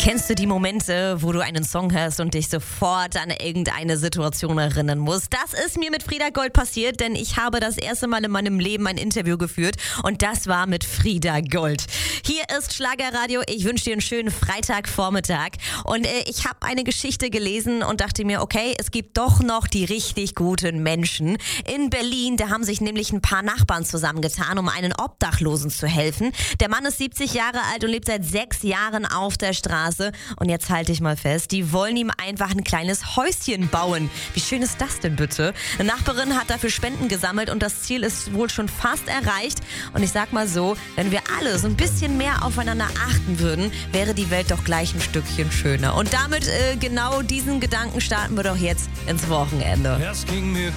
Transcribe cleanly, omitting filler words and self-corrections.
Kennst du die Momente, wo du einen Song hörst und dich sofort an irgendeine Situation erinnern musst? Das ist mir mit Frieda Gold passiert, denn ich habe das erste Mal in meinem Leben ein Interview geführt und das war mit Frieda Gold. Hier ist Schlagerradio. Ich wünsche dir einen schönen Freitagvormittag und ich habe eine Geschichte gelesen und dachte mir, okay, es gibt doch noch die richtig guten Menschen. In Berlin, da haben sich nämlich ein paar Nachbarn zusammengetan, um einen Obdachlosen zu helfen. Der Mann ist 70 Jahre alt und lebt seit 6 Jahren auf der Straße. Und jetzt halte ich mal fest, die wollen ihm einfach ein kleines Häuschen bauen. Wie schön ist das denn bitte? Eine Nachbarin hat dafür Spenden gesammelt und das Ziel ist wohl schon fast erreicht. Und ich sag mal so, wenn wir alle so ein bisschen mehr aufeinander achten würden, wäre die Welt doch gleich ein Stückchen schöner. Und damit genau diesen Gedanken starten wir doch jetzt ins Wochenende. Es ging mir